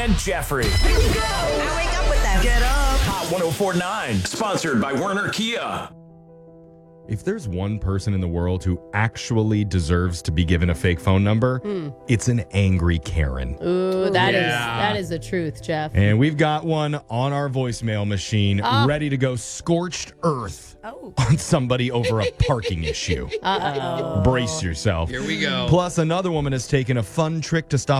and Jeffrey. I wake up with them. Get up. Hot 104.9. Sponsored by Werner Kia. If there's one person in the world who actually deserves to be given a fake phone number, it's an angry Karen. Ooh, that is the truth, Jeff. And we've got one on our voicemail machine ready to go scorched earth on somebody over a parking issue. Uh-oh. Brace yourself. Here we go. Plus, another woman has taken a fun trick to stop